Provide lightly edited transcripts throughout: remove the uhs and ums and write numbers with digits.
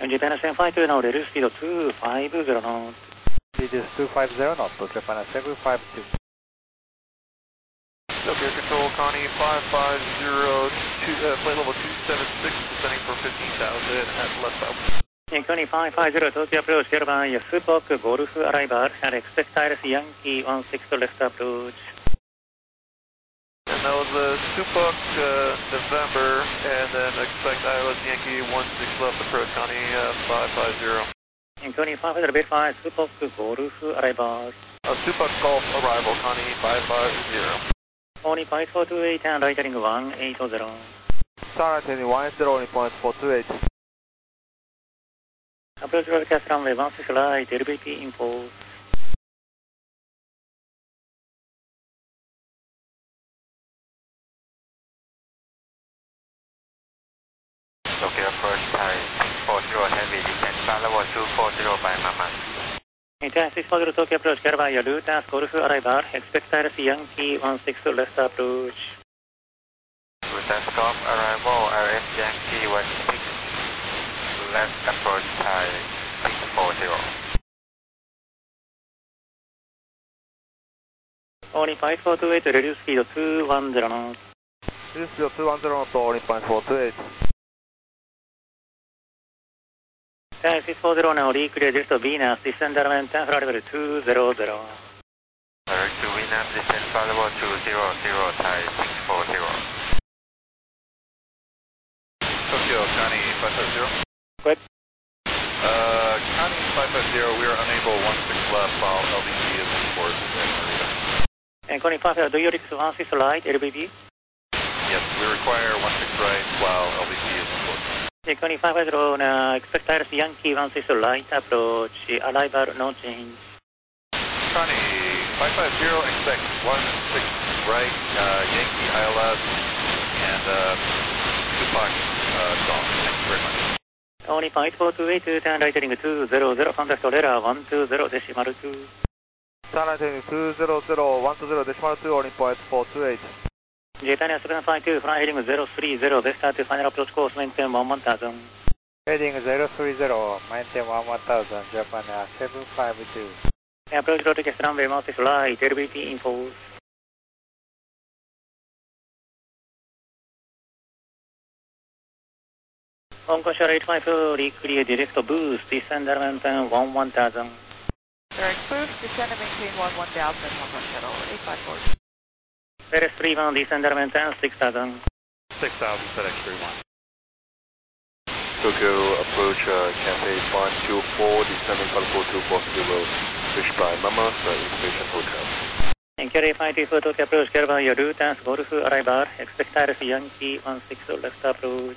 Japan ASM52 now reduce speed of 250 knots. Reduce 250 knots, Japan ASM52. Tokyo Control, Connie 550, flight level 276, descending for 15,000 at left south. Connie 550, Tokyo approach, hereby Supok Golf arrival, and expect Iris Yankee 16 to left approach. And that was Supok November, and then expect Iris Yankee 16 left approach, Connie 550. Connie 550, bit 5, Supok Golf arrival. Supok Golf arrival, Connie 550. Only 5428 and right heading 180. Starlight heading 180.428. Approach broadcast runway 16 right, LBP info. Tokyo approach Thai 640 heavy, descent flight level 240 by Mama. Thai 640 Tokyo approach, hereby Lutas Golf arrival, expect Iris Yankee 16 to left approach. Lutas Golf arrival, RF Yankee 16 left approach Thai 640. Only 5428, reduce speed of 210 knots. Reduce speed of 210 knots, only 428. Thai 640 now reclear just of Venus, descend around flight level 200. Direct to Venus, descent flight level 200, Thai 640. Tokyo, Connie 550. Go ahead. Connie 550, we are unable 16 left while LBC is in course at Narita. And Connie 550, do you request 16 right, LBP? Yes, we require 16 right while LBC is in course. Connie 550, expect Iris Yankee 16 right approach, arrival no change. Connie 550, expect 16 right, Yankee ILS, and Supok Golf. Thanks very much. Only 5428, turn right heading 200, contact Olera 120.2. Starlight heading 200, 120.2, only 428. Japan ASM52, fly heading 030, best start to final approach course, maintain 1000. Heading 030, maintain 1000, Japan ASM52. Approach broadcast runway 16 right, LBP info. Hong Kong 854, reclear direct boost, descend around 1000. Direct boost, descend and maintain 1000, Hong Kong Shuttle 854. FedEx 31, descend around 6000. 6000, FedEx 31. Tokyo approach Cathay 524, descending flight level 240, reached by Mama's Inspiration Hotel. And carry 524 Tokyo approach, hereby Lutas Golf arrival, expect Iris Yankee 16 left approach.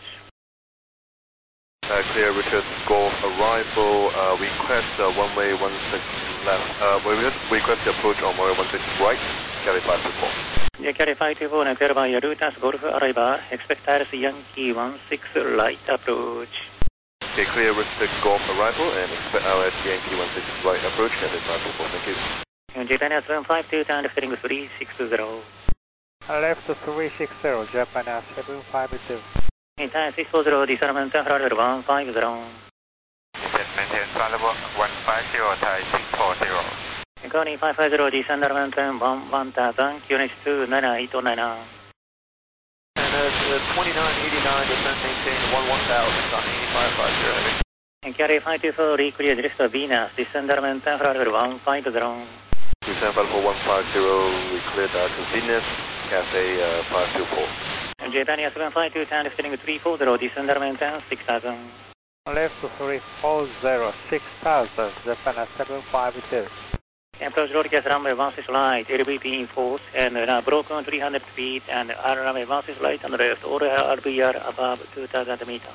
Clear Richard Golf arrival, request runway 16 left, we request the approach on runway 16 right, carry 524. Carry 524 and hereby Lutas Golf arrival, expect Iris Yankee 16 right approach. Okay, clear Richard Golf arrival and expect RS Yankee 16 right approach, carry 524, thank you. And Japan ASM52, turn left heading 360. Left 360, Japan ASM52. In Thai 640, descend around 10 flight level 150. Descent maintain flight level 150, Thai 640. Connie 550, descend around 10 1000, QNH 29809. And 2989, descend maintain 1000, Connie 550. And carry 524, reclear direct Venus, descend around 10 flight level 150. Descend flight level 150, we cleared to Venus, Cathay 524. Japan ASM52, turn left heading 340, descend around 6000. Left 340, 6000, Japan ASM52. Approach broadcast runway 16 right, LBP in force, and broken 300 feet, and runway 16 right on the left, all RBR above 2000 meters.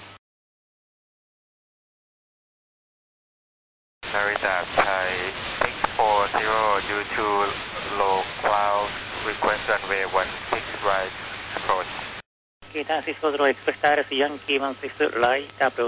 Narita Thai 640, due to low cloud, request runway 16 right approach. Kita 640, expect Iris Yankee 16 right approach.